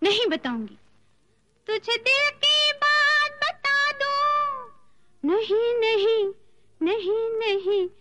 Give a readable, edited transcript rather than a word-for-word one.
नहीं बताऊंगी। तुझे दिल की बात बता दूं। नहीं नहीं नहीं नहीं